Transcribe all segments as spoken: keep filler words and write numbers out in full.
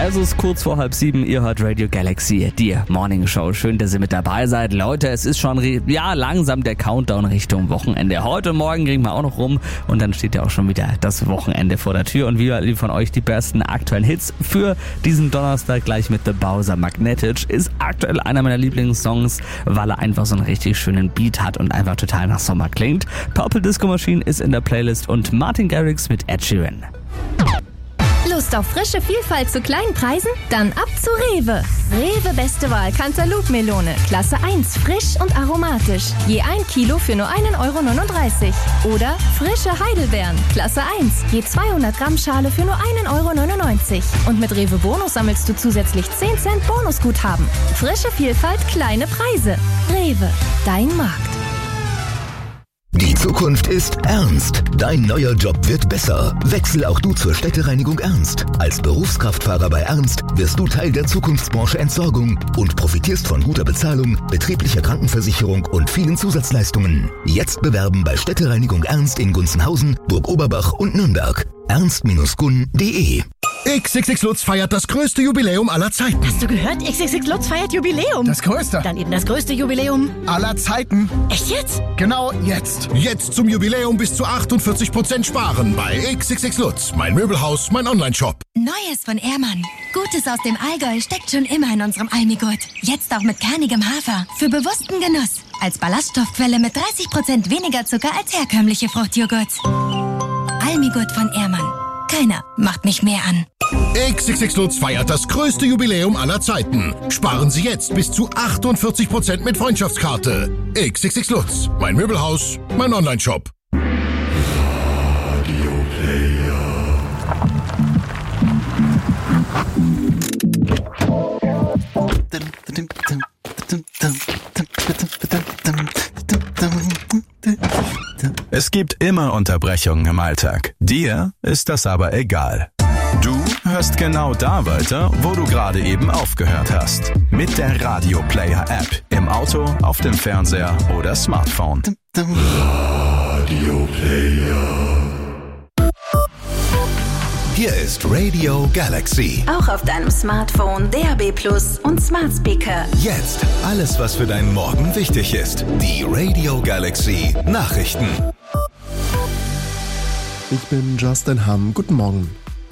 Es ist kurz vor halb sieben, ihr hört Radio Galaxy, die Morning Show. Schön, dass ihr mit dabei seid. Leute, es ist schon ja langsam der Countdown Richtung Wochenende. Heute und morgen kriegen wir auch noch rum und dann steht ja auch schon wieder das Wochenende vor der Tür. Und wir liefern euch die besten aktuellen Hits für diesen Donnerstag gleich mit The Bowser. Magnetic ist aktuell einer meiner Lieblingssongs, weil er einfach so einen richtig schönen Beat hat und einfach total nach Sommer klingt. Purple Disco Machine ist in der Playlist und Martin Garrix mit Ed Sheeran. Lust auf frische Vielfalt zu kleinen Preisen? Dann ab zu Rewe. Rewe Beste Wahl Cantaloupe Melone, Klasse eins, frisch und aromatisch. Je ein Kilo für nur einen Euro neununddreißig. Oder frische Heidelbeeren, Klasse eins, je zweihundert Gramm Schale für nur einen Euro neunundneunzig. Und mit Rewe Bonus sammelst du zusätzlich zehn Cent Bonusguthaben. Frische Vielfalt, kleine Preise. Rewe, dein Markt. Die Zukunft ist ernst. Dein neuer Job wird besser. Wechsel auch du zur Städtereinigung Ernst. Als Berufskraftfahrer bei Ernst wirst du Teil der Zukunftsbranche Entsorgung und profitierst von guter Bezahlung, betrieblicher Krankenversicherung und vielen Zusatzleistungen. Jetzt bewerben bei Städtereinigung Ernst in Gunzenhausen, Burg-Oberbach und Nürnberg. ernst Bindestrich gun punkt de. X X X Lutz feiert das größte Jubiläum aller Zeiten. Hast du gehört? X X X Lutz feiert Jubiläum. Das größte. Dann eben das größte Jubiläum aller Zeiten. Echt jetzt? Genau jetzt. Jetzt zum Jubiläum bis zu achtundvierzig Prozent sparen bei X X X Lutz. Mein Möbelhaus, mein Online-Shop. Neues von Ehrmann. Gutes aus dem Allgäu steckt schon immer in unserem Almigurt. Jetzt auch mit kernigem Hafer. Für bewussten Genuss. Als Ballaststoffquelle mit dreißig Prozent weniger Zucker als herkömmliche Fruchtjoghurts. Almigurt von Ehrmann. Keiner macht mich mehr an. X X X Lutz feiert das größte Jubiläum aller Zeiten. Sparen Sie jetzt bis zu achtundvierzig Prozent mit Freundschaftskarte. X X X Lutz. Mein Möbelhaus, mein Online-Shop. Radio Player. Es gibt immer Unterbrechungen im Alltag. Dir ist das aber egal. Du hörst genau da weiter, wo du gerade eben aufgehört hast. Mit der Radio Player App. Im Auto, auf dem Fernseher oder Smartphone. Radio Player. Hier ist Radio Galaxy. Auch auf deinem Smartphone, D A B Plus und Smart Speaker. Jetzt alles, was für deinen Morgen wichtig ist. Die Radio Galaxy Nachrichten. Ich bin Justin Hamm. Guten Morgen.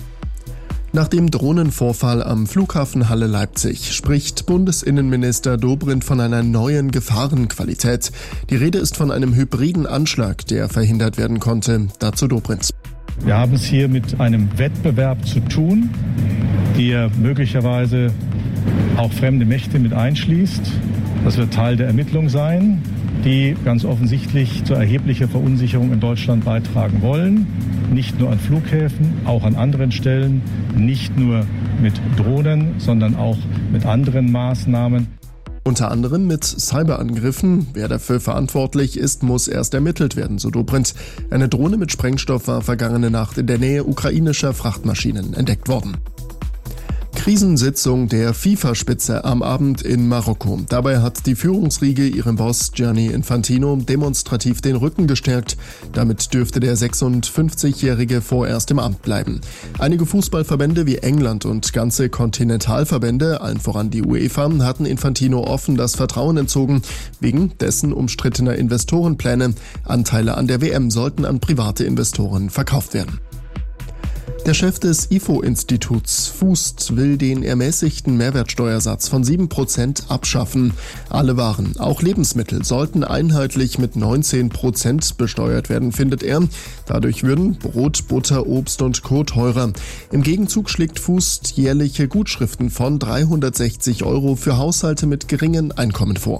Nach dem Drohnenvorfall am Flughafen Halle-Leipzig spricht Bundesinnenminister Dobrindt von einer neuen Gefahrenqualität. Die Rede ist von einem hybriden Anschlag, der verhindert werden konnte. Dazu Dobrindt. Wir haben es hier mit einem Wettbewerb zu tun, der möglicherweise auch fremde Mächte mit einschließt. Das wird Teil der Ermittlung sein, die ganz offensichtlich zu erheblicher Verunsicherung in Deutschland beitragen wollen. Nicht nur an Flughäfen, auch an anderen Stellen, nicht nur mit Drohnen, sondern auch mit anderen Maßnahmen. Unter anderem mit Cyberangriffen. Wer dafür verantwortlich ist, muss erst ermittelt werden, so Dobrindt. Eine Drohne mit Sprengstoff war vergangene Nacht in der Nähe ukrainischer Frachtmaschinen entdeckt worden. Krisensitzung der FIFA-Spitze am Abend in Marokko. Dabei hat die Führungsriege ihrem Boss Gianni Infantino demonstrativ den Rücken gestärkt. Damit dürfte der sechsundfünfzigjährige vorerst im Amt bleiben. Einige Fußballverbände wie England und ganze Kontinentalverbände, allen voran die UEFA, hatten Infantino offen das Vertrauen entzogen, wegen dessen umstrittener Investorenpläne. Anteile an der W M sollten an private Investoren verkauft werden. Der Chef des I F O-Instituts, Fußt, will den ermäßigten Mehrwertsteuersatz von sieben Prozent abschaffen. Alle Waren, auch Lebensmittel, sollten einheitlich mit neunzehn Prozent besteuert werden, findet er. Dadurch würden Brot, Butter, Obst und Co. teurer. Im Gegenzug schlägt Fußt jährliche Gutschriften von dreihundertsechzig Euro für Haushalte mit geringen Einkommen vor.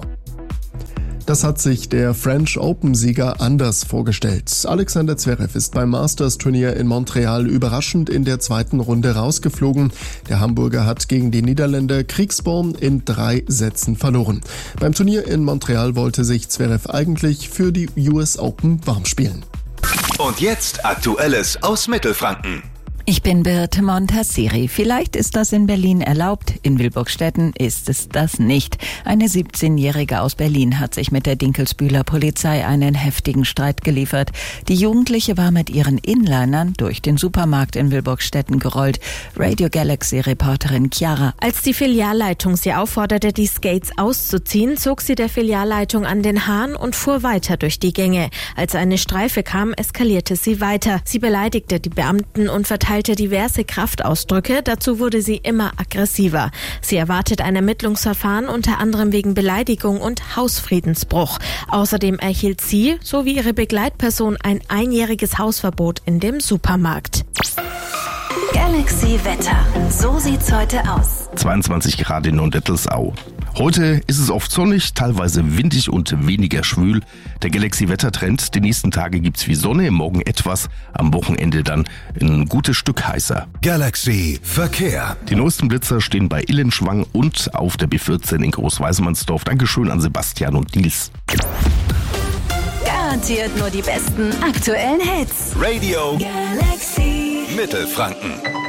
Das hat sich der French Open-Sieger anders vorgestellt. Alexander Zverev ist beim Masters-Turnier in Montreal überraschend in der zweiten Runde rausgeflogen. Der Hamburger hat gegen den Niederländer Kriegsborn in drei Sätzen verloren. Beim Turnier in Montreal wollte sich Zverev eigentlich für die U S Open warm spielen. Und jetzt Aktuelles aus Mittelfranken. Ich bin Birte Montasseri. Vielleicht ist das in Berlin erlaubt, in Wilburgstetten ist es das nicht. Eine siebzehnjährige aus Berlin hat sich mit der Dinkelsbühler Polizei einen heftigen Streit geliefert. Die Jugendliche war mit ihren Inlinern durch den Supermarkt in Wilburgstetten gerollt. Radio Galaxy-Reporterin Chiara. Als die Filialleitung sie aufforderte, die Skates auszuziehen, zog sie der Filialleitung an den Haaren und fuhr weiter durch die Gänge. Als eine Streife kam, eskalierte sie weiter. Sie beleidigte die Beamten und verteilte diverse Kraftausdrücke. Dazu wurde sie immer aggressiver. Sie erwartet ein Ermittlungsverfahren unter anderem wegen Beleidigung und Hausfriedensbruch. Außerdem erhielt sie sowie ihre Begleitperson ein einjähriges Hausverbot in dem Supermarkt. Galaxy Wetter. So sieht's heute aus. zweiundzwanzig Grad in Neuendettelsau. Heute ist es oft sonnig, teilweise windig und weniger schwül. Der Galaxy-Wettertrend, die nächsten Tage gibt's viel Sonne, morgen etwas, am Wochenende dann ein gutes Stück heißer. Galaxy Verkehr. Die neuesten Blitzer stehen bei Illenschwang und auf der B vierzehn in Großweißmannsdorf. Dankeschön an Sebastian und Nils. Garantiert nur die besten aktuellen Hits. Radio Galaxy Mittelfranken.